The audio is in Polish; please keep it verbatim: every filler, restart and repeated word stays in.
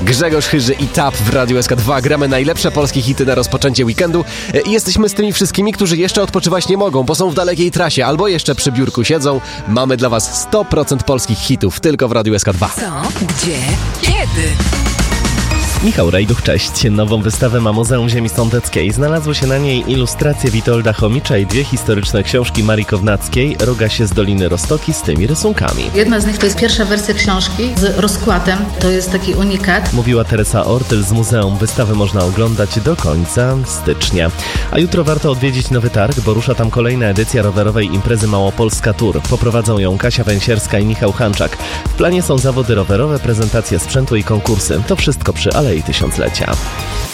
Grzegorz Chyży i Tap w Radiu S K dwa. Gramy najlepsze polskie hity na rozpoczęcie weekendu i jesteśmy z tymi wszystkimi, którzy jeszcze odpoczywać nie mogą, bo są w dalekiej trasie albo jeszcze przy biurku siedzą. Mamy dla was sto procent polskich hitów tylko w Radiu S K dwa. Co? Gdzie? Kiedy? Michał Rajduch, cześć. Nową wystawę ma Muzeum Ziemi Sądeckiej. Znalazły się na niej ilustracje Witolda Chomicza i dwie historyczne książki Marii Kownackiej. Roga się z Doliny Roztoki z tymi rysunkami. Jedna z nich to jest pierwsza wersja książki z rozkładem. To jest taki unikat. Mówiła Teresa Ortyl z muzeum. Wystawę można oglądać do końca stycznia. A jutro warto odwiedzić Nowy Targ, bo rusza tam kolejna edycja rowerowej imprezy Małopolska Tour. Poprowadzą ją Kasia Węsierska i Michał Hanczak. W planie są zawody rowerowe, prezentacja sprzętu i konkursy. To wszystko przy Alei Tysiąclecia.